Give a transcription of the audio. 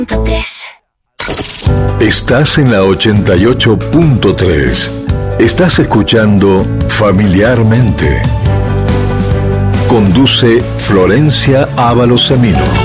3. Estás en la 88.3. Estás escuchando Familiarmente. Conduce Florencia Ábalos Semino.